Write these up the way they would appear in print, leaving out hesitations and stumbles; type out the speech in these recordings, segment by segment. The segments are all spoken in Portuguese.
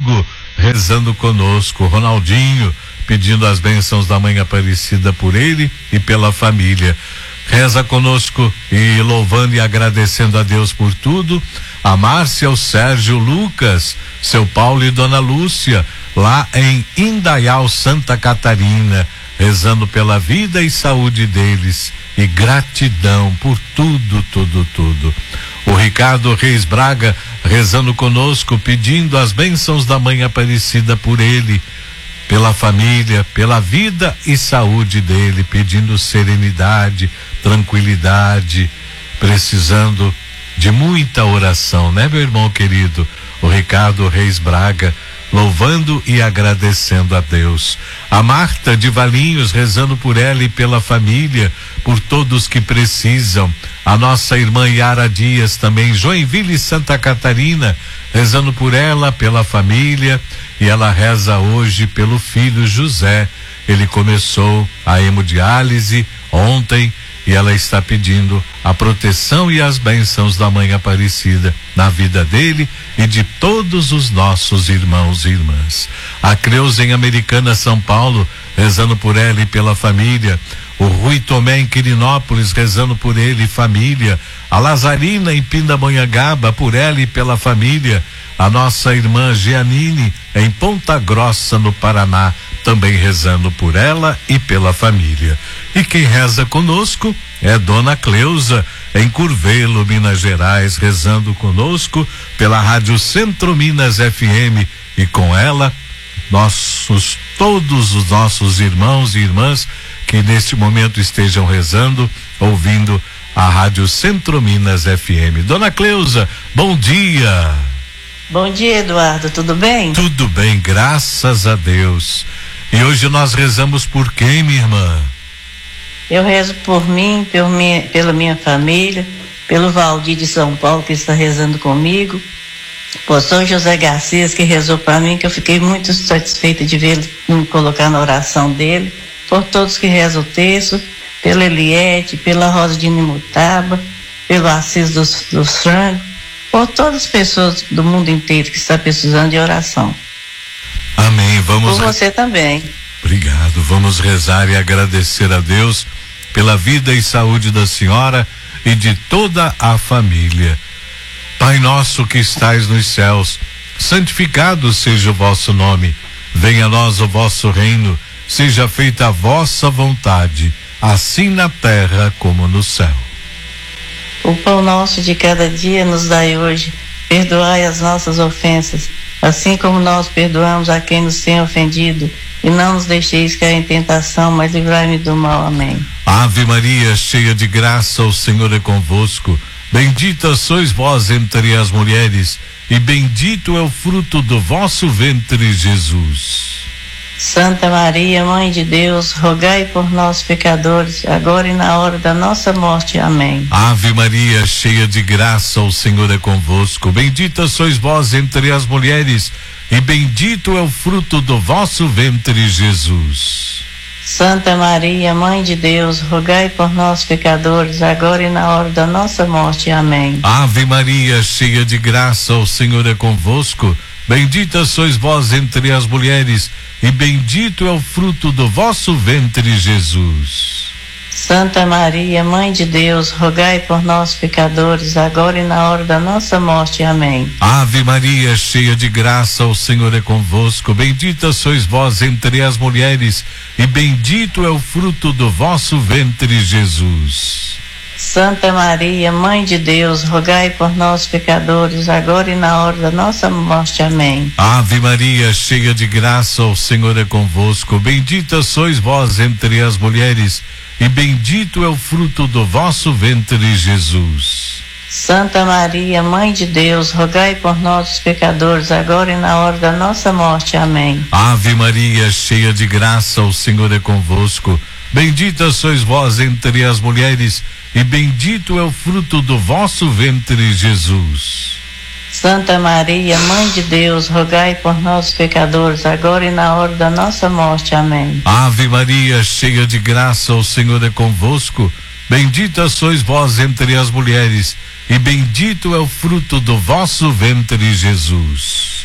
Rodrigo rezando conosco, Ronaldinho pedindo as bênçãos da Mãe Aparecida por ele e pela família. Reza conosco e louvando e agradecendo a Deus por tudo, a Márcia, o Sérgio, o Lucas, seu Paulo e Dona Lúcia, lá em Indaial, Santa Catarina, rezando pela vida e saúde deles e gratidão por tudo. O Ricardo Reis Braga rezando conosco, pedindo as bênçãos da Mãe Aparecida por ele, pela família, pela vida e saúde dele, pedindo serenidade, tranquilidade, precisando de muita oração, né, meu irmão querido? O Ricardo Reis Braga, louvando e agradecendo a Deus. A Marta de Valinhos rezando por ela e pela família, por todos que precisam. A nossa irmã Yara Dias também, Joinville, Santa Catarina, rezando por ela, pela família, e ela reza hoje pelo filho José. Ele começou a hemodiálise ontem e ela está pedindo a proteção e as bênçãos da Mãe Aparecida na vida dele e de todos os nossos irmãos e irmãs. A Creuza em Americana, São Paulo, rezando por ela e pela família. O Rui Tomé em Quirinópolis, rezando por ele e família. A Lazarina em Pindamonhangaba, por ela e pela família. A nossa irmã Gianine em Ponta Grossa, no Paraná, também rezando por ela e pela família. E quem reza conosco é Dona Cleusa em Curvelo, Minas Gerais, rezando conosco pela Rádio Centro Minas FM, e com ela todos os nossos irmãos e irmãs que neste momento estejam rezando, ouvindo a Rádio Centro Minas FM. Dona Cleusa, bom dia. Bom dia, Eduardo, tudo bem? Tudo bem, graças a Deus. E hoje nós rezamos por quem, minha irmã? Eu rezo por mim, pela minha família, pelo Valdir de São Paulo, que está rezando comigo, por São José Garcia, que rezou para mim, que eu fiquei muito satisfeita de ver ele me colocar na oração dele, por todos que rezam o texto, pela Eliette, pela Rosa de Nimutaba, pelo Assis dos Frangos, por todas as pessoas do mundo inteiro que estão precisando de oração. Amém. Vamos. Por você também. Obrigado. Vamos rezar e agradecer a Deus pela vida e saúde da senhora e de toda a família. Pai nosso que estais nos céus, santificado seja o vosso nome. Venha a nós o vosso reino. Seja feita a vossa vontade, assim na terra como no céu. O pão nosso de cada dia nos dai hoje. Perdoai as nossas ofensas, assim como nós perdoamos a quem nos tem ofendido. E não nos deixeis cair em tentação, mas livrai-me do mal. Amém. Ave Maria, cheia de graça, o Senhor é convosco. Bendita sois vós entre as mulheres, e bendito é o fruto do vosso ventre, Jesus. Santa Maria, Mãe de Deus, rogai por nós pecadores, agora e na hora da nossa morte. Amém. Ave Maria, cheia de graça, o Senhor é convosco. Bendita sois vós entre as mulheres, e bendito é o fruto do vosso ventre, Jesus. Santa Maria, Mãe de Deus, rogai por nós pecadores, agora e na hora da nossa morte. Amém. Ave Maria, cheia de graça, o Senhor é convosco. Bendita sois vós entre as mulheres, e bendito é o fruto do vosso ventre, Jesus. Santa Maria, Mãe de Deus, rogai por nós pecadores, agora e na hora da nossa morte. Amém. Ave Maria, cheia de graça, o Senhor é convosco. Bendita sois vós entre as mulheres, e bendito é o fruto do vosso ventre, Jesus. Santa Maria, Mãe de Deus, rogai por nós pecadores, agora e na hora da nossa morte. Amém. Ave Maria, cheia de graça, o Senhor é convosco. Bendita sois vós entre as mulheres, e bendito é o fruto do vosso ventre, Jesus. Santa Maria, Mãe de Deus, rogai por nós pecadores, agora e na hora da nossa morte. Amém. Ave Maria, cheia de graça, o Senhor é convosco. Bendita sois vós entre as mulheres, e bendito é o fruto do vosso ventre, Jesus. Santa Maria, Mãe de Deus, rogai por nós pecadores, agora e na hora da nossa morte. Amém. Ave Maria, cheia de graça, o Senhor é convosco. Bendita sois vós entre as mulheres, e bendito é o fruto do vosso ventre, Jesus.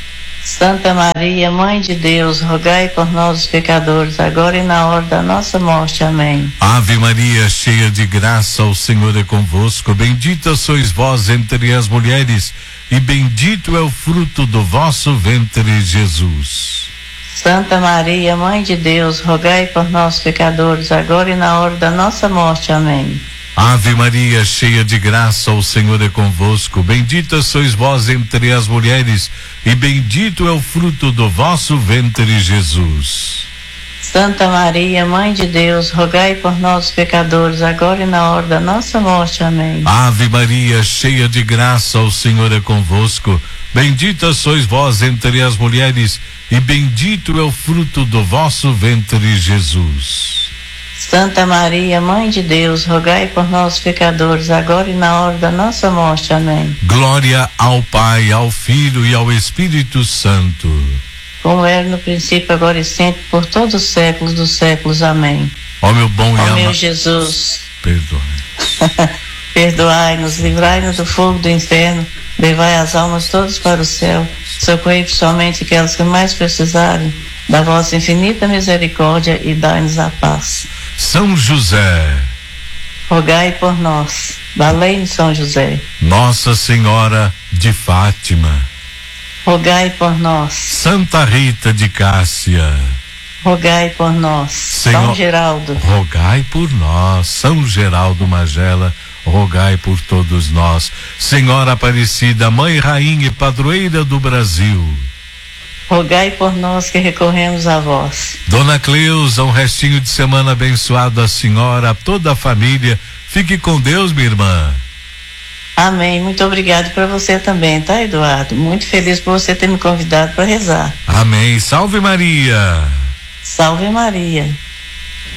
Santa Maria, Mãe de Deus, rogai por nós, os pecadores, agora e na hora da nossa morte. Amém. Ave Maria, cheia de graça, o Senhor é convosco. Bendita sois vós entre as mulheres, e bendito é o fruto do vosso ventre, Jesus. Santa Maria, Mãe de Deus, rogai por nós, pecadores, agora e na hora da nossa morte. Amém. Ave Maria, cheia de graça, o Senhor é convosco. Bendita sois vós entre as mulheres, e bendito é o fruto do vosso ventre, Jesus. Santa Maria, Mãe de Deus, rogai por nós, pecadores, agora e na hora da nossa morte. Amém. Ave Maria, cheia de graça, o Senhor é convosco. Bendita sois vós entre as mulheres, e bendito é o fruto do vosso ventre, Jesus. Santa Maria, Mãe de Deus, rogai por nós, pecadores, agora e na hora da nossa morte. Amém. Glória ao Pai, ao Filho e ao Espírito Santo. Como era no princípio, agora e sempre, por todos os séculos dos séculos. Amém. Ó meu bom e Ó amado meu Jesus, perdoai. perdoai-nos, livrai-nos do fogo do inferno, levai as almas todas para o céu, socorrei principalmente aquelas que mais precisarem da vossa infinita misericórdia e dai-nos a paz. São José, rogai por nós. Valei-nos, São José. Nossa Senhora de Fátima, rogai por nós. Santa Rita de Cássia, rogai por nós. São Geraldo, rogai por nós. São Geraldo Magela, rogai por todos nós. Senhora Aparecida, Mãe, Rainha e Padroeira do Brasil, rogai por nós que recorremos a vós. Dona Cleusa, um restinho de semana abençoado a senhora, a toda a família. Fique com Deus, minha irmã. Amém. Muito obrigado para você também, tá, Eduardo? Muito feliz por você ter me convidado para rezar. Amém. Salve Maria. Salve Maria.